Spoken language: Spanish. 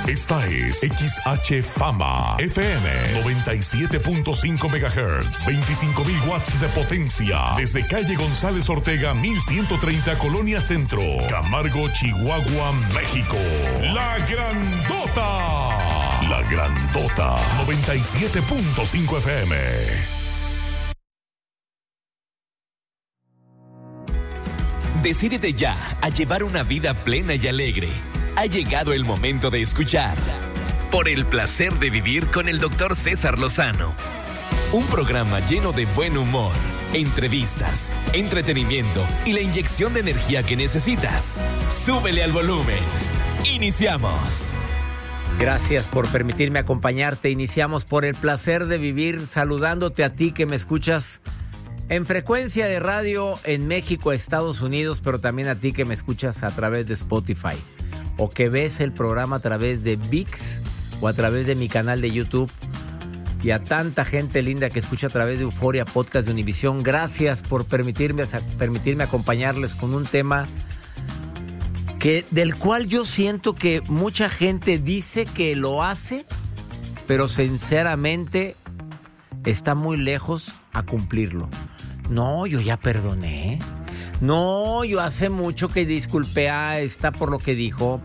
Esta es XH Fama FM 97.5 MHz, 25,000 watts de potencia, desde calle González Ortega 1130, Colonia Centro, Camargo, Chihuahua, México. La Grandota. La Grandota 97.5 FM. Decídete ya a llevar una vida plena y alegre. Ha llegado el momento de escuchar Por el placer de vivir con el Dr. César Lozano. Un programa lleno de buen humor, entrevistas, entretenimiento y la inyección de energía que necesitas. Súbele al volumen. Iniciamos. Gracias por permitirme acompañarte. Iniciamos Por el placer de vivir, saludándote a ti que me escuchas en frecuencia de radio en México, Estados Unidos, pero también a ti que me escuchas a través de Spotify o que ves el programa a través de ViX o a través de mi canal de YouTube, y a tanta gente linda que escucha a través de Euforia Podcast de Univisión. Gracias por permitirme acompañarles con un tema del cual yo siento que mucha gente dice que lo hace, pero sinceramente está muy lejos a cumplirlo. No, yo ya perdoné. No, yo hace mucho que disculpé a esta por lo que dijo.